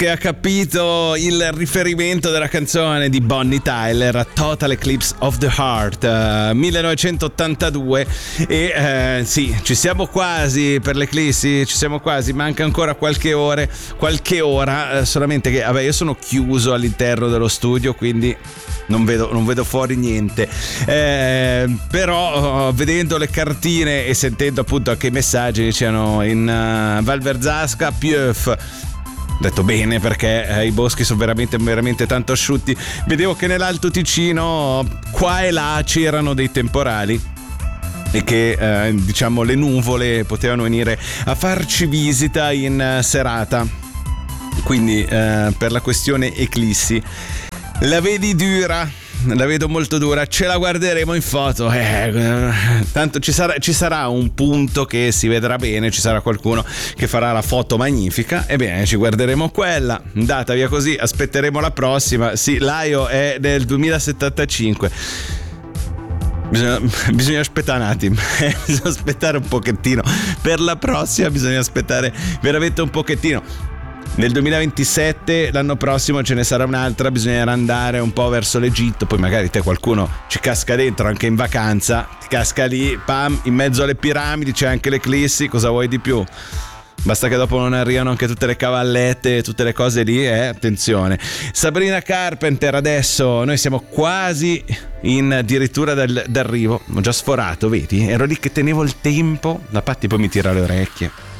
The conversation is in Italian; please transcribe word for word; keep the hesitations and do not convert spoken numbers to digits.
che ha capito il riferimento della canzone di Bonnie Tyler, Total Eclipse of the Heart, uh, millenovecentottantadue. E uh, sì, ci siamo quasi per l'eclissi, ci siamo quasi, manca ancora qualche ore, qualche ora, uh, solamente che vabbè, io sono chiuso all'interno dello studio, quindi non vedo, non vedo fuori niente, eh, però uh, vedendo le cartine e sentendo appunto anche i messaggi, dicevano in uh, Val Verzasca Pieuf. Detto bene, perché eh, i boschi sono veramente veramente tanto asciutti. Vedevo che nell'Alto Ticino qua e là c'erano dei temporali e che eh, diciamo le nuvole potevano venire a farci visita in uh, serata. Quindi eh, per la questione eclissi la vedi dura, la vedo molto dura, ce la guarderemo in foto, eh, tanto ci sarà, ci sarà un punto che si vedrà bene, ci sarà qualcuno che farà la foto magnifica, ebbene ci guarderemo quella, andata via così, aspetteremo la prossima. Sì, l'Aio è del duemilasettantacinque, bisogna, bisogna aspettare un attimo, bisogna aspettare un pochettino, per la prossima bisogna aspettare veramente un pochettino. Nel duemilaventisette, l'anno prossimo, ce ne sarà un'altra, bisognerà andare un po' verso l'Egitto, poi magari te qualcuno ci casca dentro anche in vacanza, ti casca lì, pam, in mezzo alle piramidi c'è anche l'eclissi, cosa vuoi di più? Basta che dopo non arrivano anche tutte le cavallette, tutte le cose lì, eh, attenzione. Sabrina Carpenter, adesso noi siamo quasi in addirittura del, d'arrivo, ho già sforato, vedi? Ero lì che tenevo il tempo, la Patti poi mi tira le orecchie.